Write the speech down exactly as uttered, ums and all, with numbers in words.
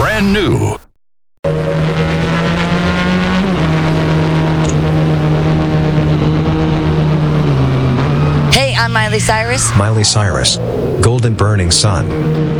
brand new. Hey, I'm Miley Cyrus. Miley Cyrus. Golden Burning Sun.